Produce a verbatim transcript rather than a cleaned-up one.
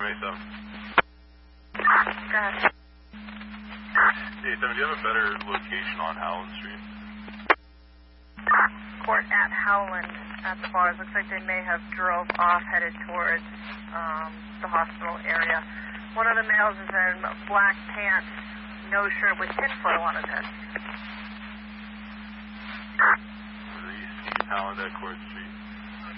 twenty-seven. Gotcha. Hey, Simon, do you have a better location on Howland Street? Court at Howland at the bars. Looks like they may have drove off headed towards um, the hospital area. One of the males is in black pants, no shirt with tinfoil on his head. East Howland at Court Street.